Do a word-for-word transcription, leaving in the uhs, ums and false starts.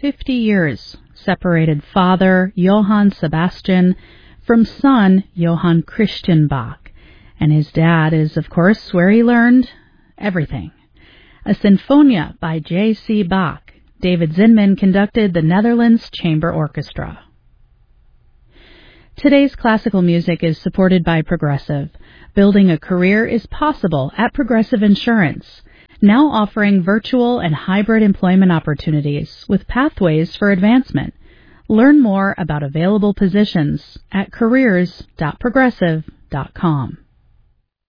fifty years separated father Johann Sebastian from son Johann Christian Bach, and his dad is, of course, where he learned everything. A Sinfonia by J C Bach. David Zinman conducted the Netherlands Chamber Orchestra. Today's classical music is supported by Progressive. Building a career is possible at Progressive Insurance, now offering virtual and hybrid employment opportunities with pathways for advancement. Learn more about available positions at careers dot progressive dot com.